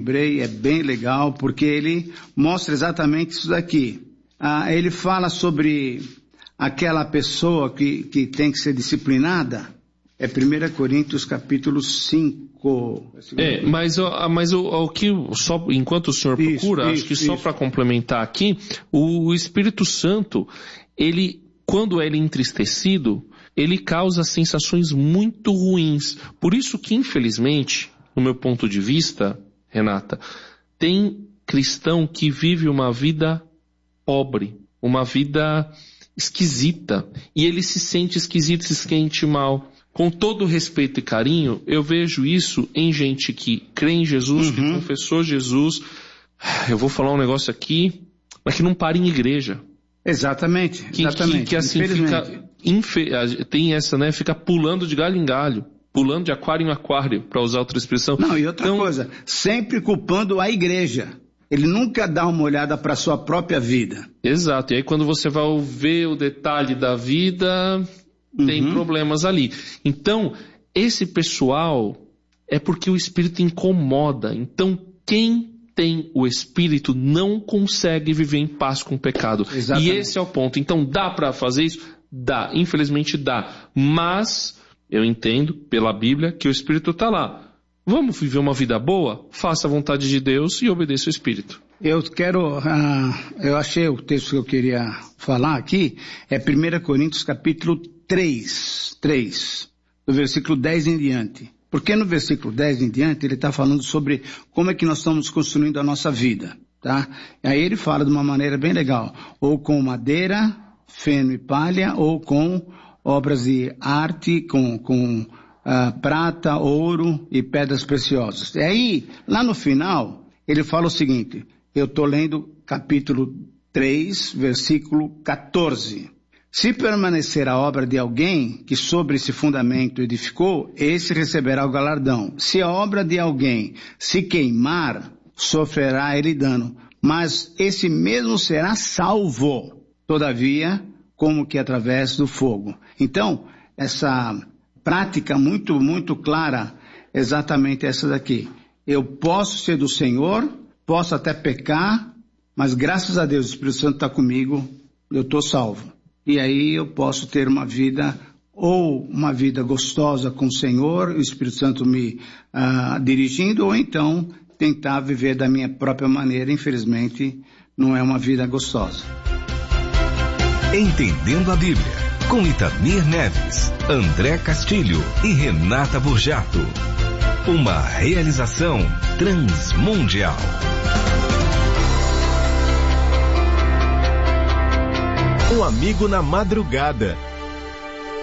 lembrei, é bem legal, porque ele mostra exatamente isso daqui. Ele fala sobre aquela pessoa que tem que ser disciplinada. É 1 Coríntios capítulo 5. Mas o que, só, enquanto o senhor procura, acho que só para complementar aqui, o Espírito Santo, ele, quando ele é entristecido, ele causa sensações muito ruins. Por isso que, infelizmente, no meu ponto de vista, Renata, tem cristão que vive uma vida pobre, uma vida esquisita, e ele se sente esquisito, se sente mal. Com todo respeito e carinho, eu vejo isso em gente que crê em Jesus, que confessou Jesus. Eu vou falar um negócio aqui, mas que não para em igreja. Exatamente. Que assim tem essa, né? Fica pulando de galho em galho, pulando de aquário em aquário, para usar outra expressão. Não, e outra coisa, sempre culpando a igreja. Ele nunca dá uma olhada para a sua própria vida. Exato, e aí quando você vai ver o detalhe da vida, tem problemas ali. Então, esse pessoal é porque o Espírito incomoda. Então, quem tem o Espírito não consegue viver em paz com o pecado. Exatamente. E esse é o ponto. Então, dá para fazer isso? Dá, infelizmente dá. Mas, eu entendo, pela Bíblia, que o Espírito está lá. Vamos viver uma vida boa? Faça a vontade de Deus e obedeça o Espírito. Eu achei o texto que eu queria falar aqui, é 1 Coríntios capítulo 3, do versículo 10 em diante. Porque no versículo 10 em diante ele está falando sobre como é que nós estamos construindo a nossa vida, tá? Aí ele fala de uma maneira bem legal, ou com madeira, feno e palha, ou com obras de arte, com prata, ouro e pedras preciosas. E aí, lá no final, ele fala o seguinte, eu estou lendo capítulo 3, versículo 14. Se permanecer a obra de alguém que sobre esse fundamento edificou, esse receberá o galardão. Se a obra de alguém se queimar, sofrerá ele dano, mas esse mesmo será salvo, todavia, como que através do fogo. Então, essa prática muito, muito clara, exatamente essa daqui. Eu posso ser do Senhor, posso até pecar, mas graças a Deus o Espírito Santo está comigo, eu estou salvo. E aí eu posso ter uma vida, ou uma vida gostosa com o Senhor, o Espírito Santo me dirigindo, ou então tentar viver da minha própria maneira. Infelizmente, não é uma vida gostosa. Entendendo a Bíblia, com Itamir Neves, André Castilho e Renata Burjato. Uma realização transmundial. Um amigo na madrugada,